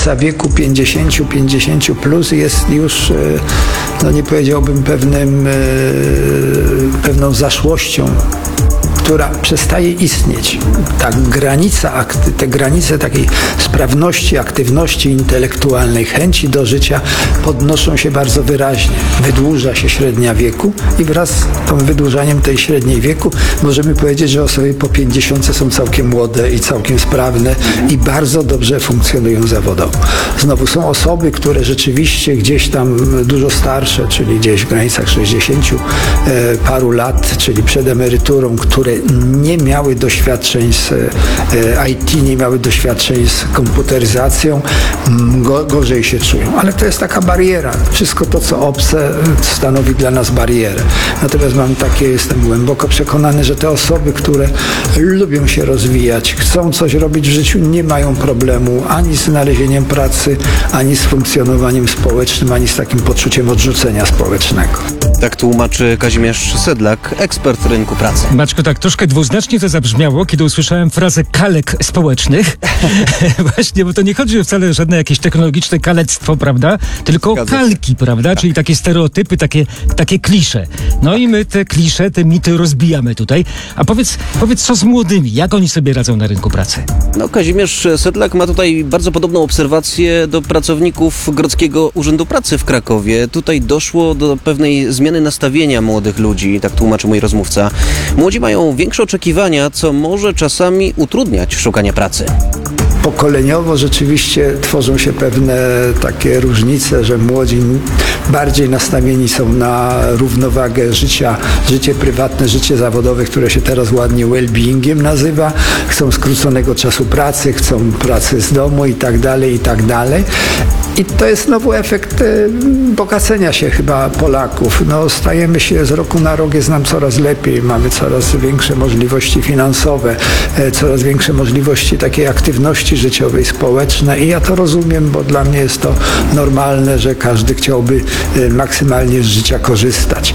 granica wieku 50 plus jest już, no nie powiedziałbym pewną zaszłością, która przestaje istnieć. Te granice takiej sprawności, aktywności intelektualnej, chęci do życia podnoszą się bardzo wyraźnie. Wydłuża się średnia wieku i wraz z tym wydłużaniem tej średniej wieku możemy powiedzieć, że osoby po 50 są całkiem młode i całkiem sprawne i bardzo dobrze funkcjonują zawodowo. Znowu są osoby, które rzeczywiście gdzieś tam dużo starsze, czyli gdzieś w granicach 60 paru lat, czyli przed emeryturą, które nie miały doświadczeń z IT, nie miały doświadczeń z komputeryzacją, gorzej się czują. Ale to jest taka bariera. Wszystko to, co obce, stanowi dla nas barierę. Natomiast jestem głęboko przekonany, że te osoby, które lubią się rozwijać, chcą coś robić w życiu, nie mają problemu ani z znalezieniem pracy, ani z funkcjonowaniem społecznym, ani z takim poczuciem odrzucenia społecznego. Tak tłumaczy Kazimierz Sedlak, ekspert rynku pracy. Maćku, tak troszkę dwuznacznie to zabrzmiało, kiedy usłyszałem frazę kalek społecznych. Właśnie, bo to nie chodzi o wcale żadne jakieś technologiczne kalectwo, prawda? Tylko kalki, prawda? Tak. Czyli takie stereotypy, takie klisze. No i my te klisze, te mity rozbijamy tutaj. A powiedz, co z młodymi? Jak oni sobie radzą na rynku pracy? No, Kazimierz Sedlak ma tutaj bardzo podobną obserwację do pracowników Grodzkiego Urzędu Pracy w Krakowie. Tutaj doszło do pewnej zmiany nastawienia młodych ludzi, tak tłumaczy mój rozmówca. Młodzi mają większe oczekiwania, co może czasami utrudniać szukanie pracy. Pokoleniowo rzeczywiście tworzą się pewne takie różnice, że młodzi bardziej nastawieni są na równowagę życia, życie prywatne, życie zawodowe, które się teraz ładnie well-beingiem nazywa. Chcą skróconego czasu pracy, chcą pracy z domu i tak dalej, i tak dalej. I to jest znowu efekt bogacenia się chyba Polaków. No, stajemy się z roku na rok, jest nam coraz lepiej, mamy coraz większe możliwości finansowe, coraz większe możliwości takiej aktywności życiowej, społecznej i ja to rozumiem, bo dla mnie jest to normalne, że każdy chciałby maksymalnie z życia korzystać.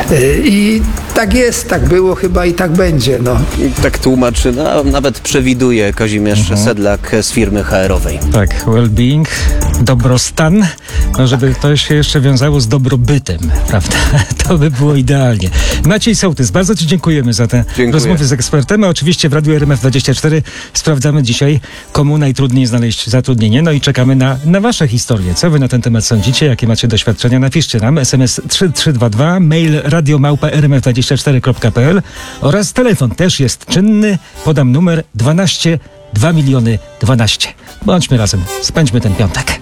I tak jest, tak było chyba i tak będzie. No. Tak tłumaczy, nawet przewiduje Kazimierz Sedlak z firmy HR-owej. Tak, well-being, dobrostan, no żeby to się jeszcze wiązało z dobrobytem, prawda? To by było idealnie. Maciej Sołtys, bardzo Ci dziękujemy za te rozmowy z ekspertem, a oczywiście w Radiu RMF24 sprawdzamy dzisiaj, komu najtrudniej znaleźć zatrudnienie, no i czekamy na Wasze historie. Co Wy na ten temat sądzicie? Jakie macie doświadczenia? Napiszcie nam SMS 3322, mail radio@rmf24.pl oraz telefon też jest czynny. Podam numer 12 2 miliony 12. Bądźmy razem, spędźmy ten piątek.